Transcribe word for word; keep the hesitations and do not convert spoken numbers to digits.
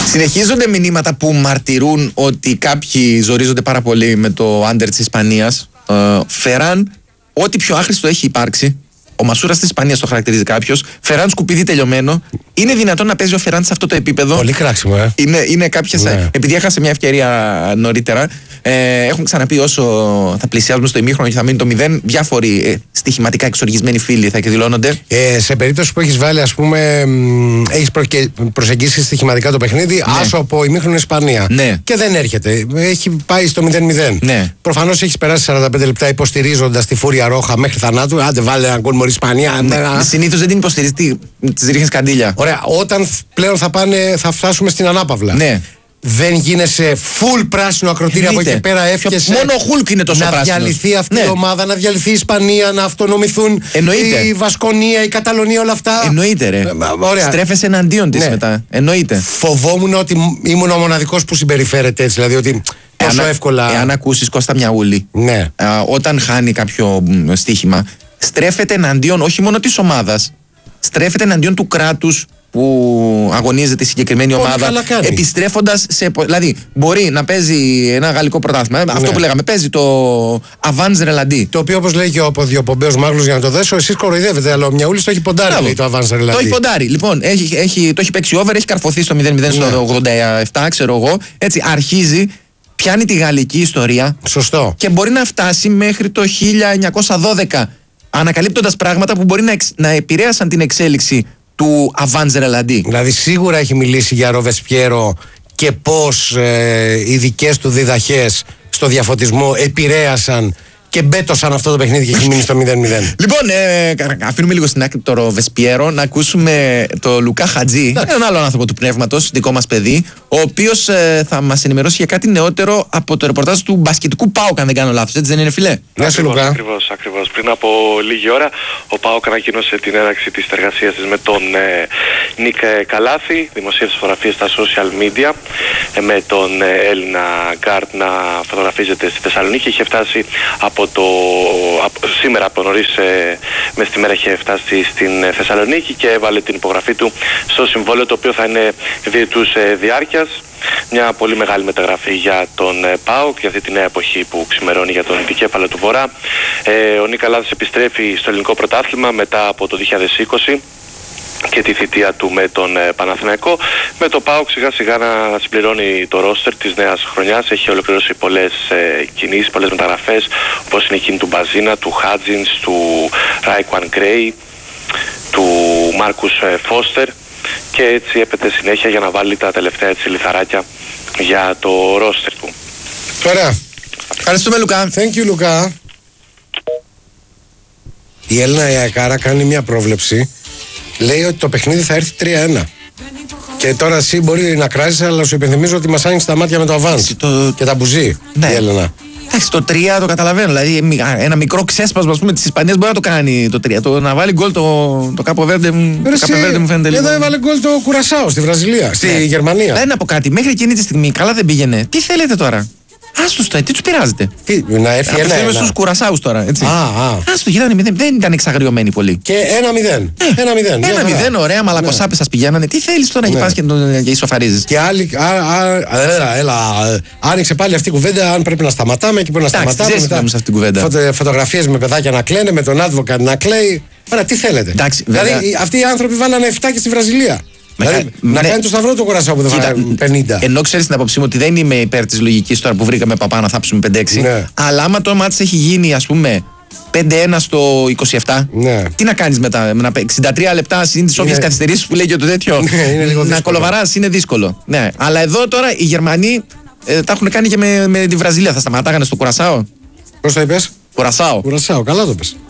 Συνεχίζονται μηνύματα που μαρτυρούν ότι κάποιοι ζορίζονται πάρα πολύ με το άντερ της Ισπανίας. Ε, Φεράν, ό,τι πιο άχρηστο έχει υπάρξει. Ο Μασούρας της Ισπανίας το χαρακτηρίζει κάποιος. Φεράν σκουπίδι τελειωμένο. Είναι δυνατόν να παίζει ο Φεράν σε αυτό το επίπεδο? Πολύ κράξιμο, ε. Είναι, είναι κάποιες. Ναι. Επειδή έχασε μια ευκαιρία νωρίτερα, ε, έχουν ξαναπεί όσο θα πλησιάζουμε στο ημίχρονο και θα μείνει το μηδέν, διάφοροι ε, στοιχηματικά εξοργισμένοι φίλοι θα εκδηλώνονται. Ε, σε περίπτωση που έχεις βάλει, ας πούμε, έχεις προσεγγίσει στοιχηματικά το παιχνίδι, ναι. άσο από ημίχρονο Ισπανία. Ναι. Και δεν έρχεται. Έχει πάει στο μηδέν μηδέν. Ναι. Προφανώς έχεις περάσει σαράντα πέντε λεπτά υποστηρίζοντας τη φούρια ρόχα μέχρι θανάτου. Άντε, βάλε ένα γκολ μωρή Ισπανία. Ναι. Συνήθως δεν την υποστηρίζει, τις ρίχνεις καντήλια. Ωραία. Όταν πλέον θα, πάνε, θα φτάσουμε στην ανάπαυλα. Ναι. Δεν γίνεσαι full πράσινο ακροτήριο από εκεί πέρα. Εύχεσαι μόνο ο Χουλκ είναι τόσο να πράσινος. Να διαλυθεί αυτή ναι. η ομάδα, να διαλυθεί η Ισπανία, να αυτονομηθούν. Εννοείται. Η Βασκονία, η Καταλωνία, όλα αυτά. Εννοείται, ρε. Ωραία. Στρέφεσαι εναντίον της ναι. μετά. Εννοείται. Φοβόμουν ότι ήμουν ο μοναδικός που συμπεριφέρεται έτσι. Δηλαδή ότι τόσο εάν, εύκολα. Εάν ακούσεις Κώστα Μιαούλη, ναι. α, όταν χάνει κάποιο στοίχημα, στρέφεται εναντίον όχι μόνο της ομάδας, στρέφεται εναντίον του κράτους που αγωνίζεται η συγκεκριμένη Πολύ ομάδα, επιστρέφοντας σε. Δηλαδή, μπορεί να παίζει ένα γαλλικό πρωτάθλημα. Ναι. Αυτό που λέγαμε, παίζει το Avance Relandi. Το οποίο, όπως λέει και ο αποδιοπομπαίος Μάγλος, για να το δέσω, εσείς κοροϊδεύετε. Αλλά ο Μιαούλης το έχει ποντάρει, λέει, το Avance Relandi. Το έχει ποντάρει. Λοιπόν, έχει, έχει, το έχει παίξει over, έχει καρφωθεί στο μηδέν μηδέν, ναι. στο ογδόντα επτά, ξέρω εγώ. Έτσι, αρχίζει. Πιάνει τη γαλλική ιστορία. Σωστό. Και μπορεί να φτάσει μέχρι το χίλια εννιακόσια δώδεκα, ανακαλύπτοντας πράγματα που μπορεί να, εξ, να επηρέασαν την εξέλιξη του Avance Relandi. Δηλαδή σίγουρα έχει μιλήσει για Ροβεσπιέρο και πώς ε, οι δικές του διδαχές στο διαφωτισμό επηρέασαν και μπέτωσαν αυτό το παιχνίδι και έχει μείνει στο μηδέν μηδέν. Λοιπόν, ε, αφήνουμε λίγο στην άκρη το Ροβεσπιέρο να ακούσουμε το Λουκά Χατζή, έναν άλλο άνθρωπο του πνεύματος, δικό μας παιδί, ο οποίος ε, θα μας ενημερώσει για κάτι νεότερο από το ρεπορτάζ του μπασκετικού ΠΑΟΚ, αν δεν κάνω λάθος. Έτσι δεν είναι, φιλέ? Γεια σου, Λουκά. Ακριβώς, ακριβώς. Πριν από λίγη ώρα, ο ΠΑΟΚ ανακοίνωσε την έναρξη της συνεργασίας της με τον ε, Νίκ Καλάθη, δημοσίευσε φωτογραφίες στα social media, ε, με τον ε, Έλληνα γκάρντ να φωτογραφίζεται στη Θεσσαλονίκη. Είχε φτάσει από το, από, σήμερα από νωρίς ε, μες στη μέρα είχε φτάσει στην Θεσσαλονίκη και έβαλε την υπογραφή του στο συμβόλαιο, το οποίο θα είναι διετούς ε, διάρκειας. Μια πολύ μεγάλη μεταγραφή για τον ε, ΠΑΟΚ, για αυτή τη νέα εποχή που ξημερώνει για τον δικέφαλο του Βορρά. Ε, ο Νίκ Καλάθης επιστρέφει στο ελληνικό πρωτάθλημα μετά από το δύο χιλιάδες είκοσι και τη θητεία του με τον ε, Παναθηναϊκό. Με το ΠΑΟΚ σιγά σιγά να συμπληρώνει το ρόστερ της νέας χρονιάς. Έχει ολοκληρώσει πολλές ε, κινήσεις, πολλές μεταγραφές, όπως είναι εκείνη του Μπαζίνα, του Χάτζινς, του Ράικουαν Γκρέι, του Μάρκους ε, Φώστερ, και έτσι έπεται συνέχεια για να βάλει τα τελευταία έτσι λιθαράκια για το ρόστερ του. Ωραία. Ευχαριστούμε, Λουκά. Thank you, Λουκά. Η Έλληνα Ιακάρα κάνει μια πρόβλεψη. Λέει ότι το παιχνίδι θα έρθει τρία ένα. Και τώρα εσύ μπορεί να κράζεις, αλλά σου υπενθυμίζω ότι μας άνοιξε τα μάτια με το Avance το... και τα μπουζί, ναι. η Έλληνα. Εντάξει, το τρία το καταλαβαίνω. Δηλαδή, ένα μικρό ξέσπασμα, ας πούμε, της Ισπανίας μπορεί να το κάνει το τρία. Το να βάλει γκολ το, το Κάπο Βέρντε μου φαίνεται λίγο. Εδώ έβαλε γκολ το Κουρασάο στη Βραζιλία, στη ναι. Γερμανία. Δεν να πω κάτι. Μέχρι εκείνη τη στιγμή καλά δεν πήγαινε. Τι θέλετε τώρα? Άστο το, τι του πειράζετε? Τι, να έρθει ένα ένα. Στους Κουρασάους τώρα, έτσι. Α, α. Άστο, γύρανε, δεν ήταν εξαγριωμένοι πολύ. Και ένα μηδέν. Ε, ένα μηδέν. Ένα μηδέν, ωραία, μαλακοσάπες σας πηγαίνανε. Τι θέλεις τώρα να ναι. πας και, και ισοφαρίζεις? Και άλλοι, α, α, έλα, έλα, άνοιξε πάλι αυτή η κουβέντα, αν πρέπει να σταματάμε, εκεί πρέπει να Εντάξει, σταματάμε. Μετά, σε αυτήν την κουβέντα. Φωτε, φωτογραφίες με παιδάκια να κλαίνε, με τον advocate να κλαίει. Άρα τι θέλετε? Εντάξει, δηλαδή βέβαια. αυτοί οι άνθρωποι βάλανε επτά και στη Βραζιλία. Δηλαδή, με, να ναι. κάνει το σταυρό του Κουρασάου που δεν βάλανε πενήντα. Ενώ ξέρεις την άποψή μου ότι δεν είμαι υπέρ της λογικής τώρα που βρήκαμε παπά να θάψουμε πέντε έξι. Ναι. Αλλά άμα το μάτς έχει γίνει, ας πούμε, πέντε ένα στο είκοσι επτά, ναι. τι να κάνεις μετά? Με εξήντα τρία λεπτά συν τις όποιες καθυστερήσεις που λέει και το τέτοιο. Ναι, να κολοβαράς είναι δύσκολο. Ναι. Αλλά εδώ τώρα οι Γερμανοί ε, τα έχουν κάνει και με, με τη Βραζιλία. Θα σταματάγανε στο Κουρασάο. Πώς το είπες? Κουρασάο. Κουρασάο, καλά το πες.